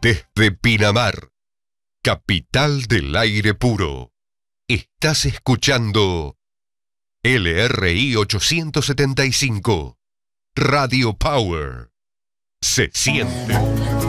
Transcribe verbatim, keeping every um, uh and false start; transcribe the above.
Desde Pinamar, capital del aire puro, estás escuchando L R I ochocientos setenta y cinco, Radio Power. Se siente.